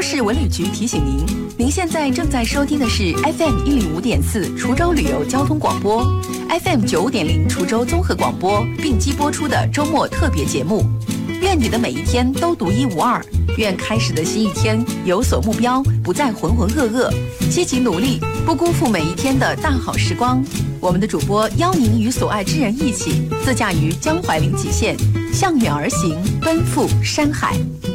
市文旅局提醒您，您现在正在收听的是 FM 105.4滁州旅游交通广播， FM 95.0滁州综合广播并机播出的周末特别节目。愿你的每一天都独一无二，愿开始的新一天有所目标，不再浑浑噩噩，积极努力，不辜负每一天的大好时光。我们的主播邀您与所爱之人一起，自驾于江淮临济县，向远而行，奔赴山海。